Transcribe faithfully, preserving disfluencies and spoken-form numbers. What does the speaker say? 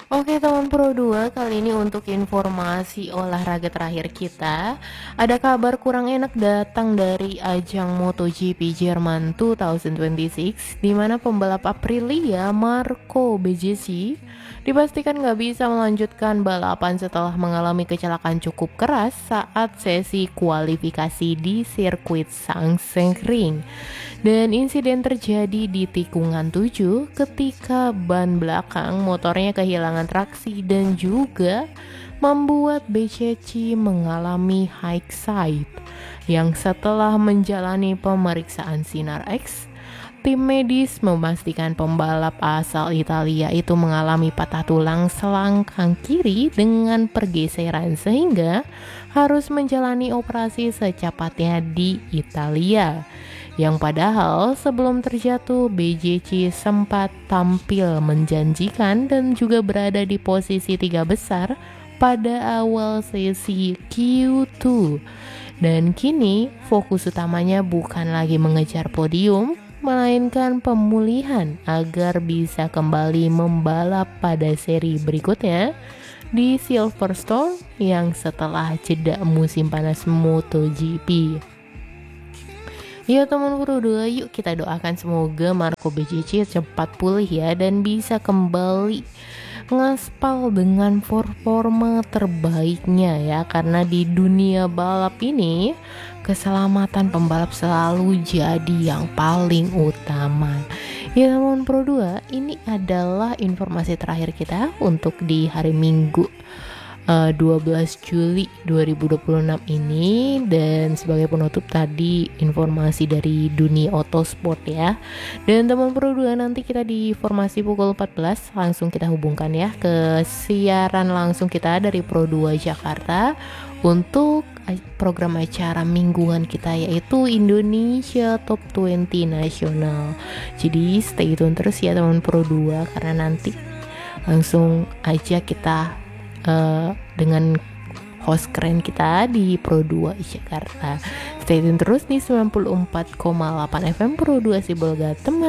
Oke teman Pro dua, kali ini untuk informasi olahraga terakhir kita, ada kabar kurang enak datang dari ajang MotoGP Jerman dua ribu dua puluh enam, di mana pembalap Aprilia Marco Bezzecchi dipastikan nggak bisa melanjutkan balapan setelah mengalami kecelakaan cukup keras saat sesi kualifikasi di sirkuit Sachsenring. Dan insiden terjadi di tikungan tujuh ketika ban belakang motornya kehilangan traksi dan juga membuat Bezzecchi mengalami high side yang setelah menjalani pemeriksaan sinar X, tim medis memastikan pembalap asal Italia itu mengalami patah tulang selangkang kiri dengan pergeseran sehingga harus menjalani operasi secepatnya di Italia. Yang padahal sebelum terjatuh, Bezzecchi sempat tampil menjanjikan dan juga berada di posisi tiga besar pada awal sesi Q dua. Dan kini fokus utamanya bukan lagi mengejar podium, melainkan pemulihan agar bisa kembali membalap pada seri berikutnya di Silverstone yang setelah jeda musim panas MotoGP. Ya teman Pro dua, yuk kita doakan semoga Marco Bezzecchi cepat pulih ya dan bisa kembali ngaspal dengan performa terbaiknya ya, karena di dunia balap ini keselamatan pembalap selalu jadi yang paling utama. Ya teman Pro dua, ini adalah informasi terakhir kita untuk di hari Minggu Uh, dua belas Juli dua ribu dua puluh enam ini. Dan sebagai penutup tadi informasi dari dunia otosport ya. Dan teman Pro dua, nanti kita di formasi pukul empat belas langsung kita hubungkan ya ke siaran langsung kita dari Pro dua Jakarta untuk program acara mingguan kita, yaitu Indonesia Top dua puluh Nasional. Jadi stay tune terus ya teman Pro dua, karena nanti langsung aja kita Uh, dengan host keren kita di Pro dua Jakarta. Stay tune terus di sembilan puluh empat koma delapan F M Pro dua Sibolga teman.